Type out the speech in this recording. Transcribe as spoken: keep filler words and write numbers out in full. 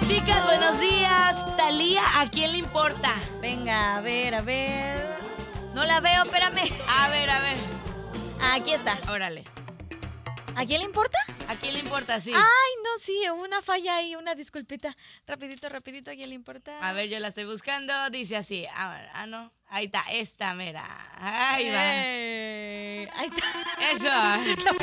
Chicas, buenos días. Talía, ¿a quién le importa? Venga, a ver, a ver. No la veo, espérame. A ver, a ver. Ah, aquí está. Órale. ¿A quién le importa? ¿A quién le importa? Sí. Ay, no, sí, una falla ahí, una disculpita. Rapidito, rapidito, ¿a quién le importa? A ver, yo la estoy buscando. Dice así. Ah, ah, no. Ahí está, esta, mira. Ahí va. Ey, ahí está. Eso.